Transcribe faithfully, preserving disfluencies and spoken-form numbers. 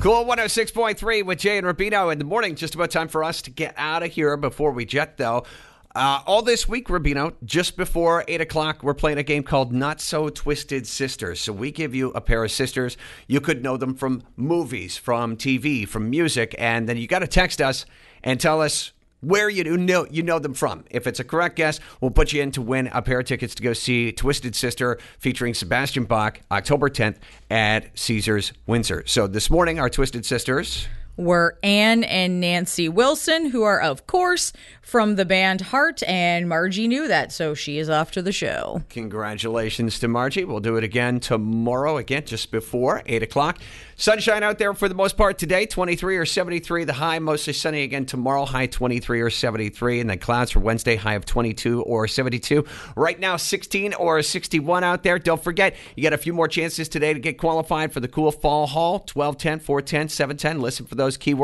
Cool one oh six point three with Jay and Rubino in the morning. Just about time for us to get out of here before we jet, though. Uh, all this week, Rubino, just before eight o'clock, we're playing a game called Not So Twisted Sisters. So we give you a pair of sisters. You could know them from movies, from T V, from music, and then you got to text us and tell us where you know you know them from. If it's a correct guess, we'll put you in to win a pair of tickets to go see Twisted Sister featuring Sebastian Bach, October tenth at Caesars Windsor. So this morning, our Twisted Sisters were Anne and Nancy Wilson, who are, of course, from the band Heart, and Margie knew that, so she is off to the show. Congratulations to Margie. We'll do it again tomorrow, again, just before eight o'clock. Sunshine out there for the most part today, twenty-three or seventy-three, the high, mostly sunny again tomorrow, high twenty-three or seventy-three, and then clouds for Wednesday, high of twenty-two or seventy-two. Right now, sixteen or sixty-one out there. Don't forget, you got a few more chances today to get qualified for the cool fall haul, twelve ten, four ten, seven ten. Listen for those keywords.